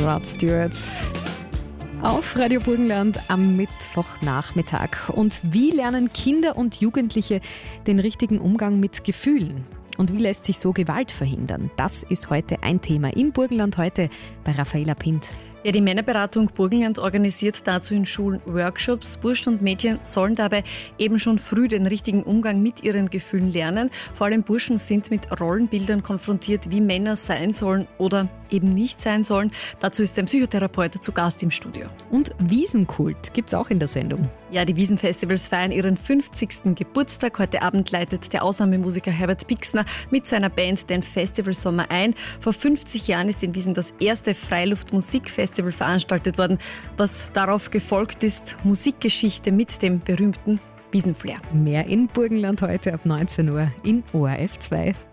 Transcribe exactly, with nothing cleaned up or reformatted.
Rod Stewart auf Radio Burgenland am Mittwochnachmittag. Und wie lernen Kinder und Jugendliche den richtigen Umgang mit Gefühlen? Und wie lässt sich so Gewalt verhindern? Das ist heute ein Thema in Burgenland heute bei Raffaela Pint. Ja, die Männerberatung Burgenland organisiert dazu in Schulen Workshops. Burschen und Mädchen sollen dabei eben schon früh den richtigen Umgang mit ihren Gefühlen lernen. Vor allem Burschen sind mit Rollenbildern konfrontiert, wie Männer sein sollen oder eben nicht sein sollen. Dazu ist ein Psychotherapeut zu Gast im Studio. Und Wiesenkult gibt's auch in der Sendung. Ja, die Wiesenfestivals feiern ihren fünfzigsten Geburtstag. Heute Abend leitet der Ausnahmemusiker Herbert Pixner mit seiner Band den Festivalsommer ein. Vor fünfzig Jahren ist in Wiesen das erste Freiluftmusikfestival veranstaltet worden. Was darauf gefolgt ist, Musikgeschichte mit dem berühmten Wiesenflair. Mehr in Burgenland heute ab neunzehn Uhr in O R F zwei.